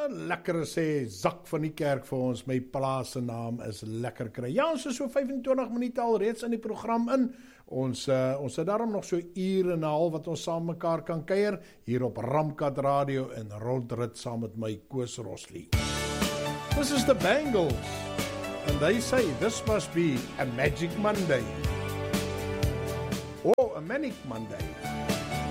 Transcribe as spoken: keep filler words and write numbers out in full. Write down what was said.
lekker sê Zak van die kerk vir ons, my pa se naam is lekker kry. Ja, ons is so vyf-en-twintig minute al reeds in die program in. Ons, uh, ons het daarom nog so uur en 'n half wat ons saam mekaar kan kuier, hier op Ramkat Radio en rondrit saam met my Koos Rosley. This is the Bangles, and they say this must be a magic Monday. Or a manic Monday.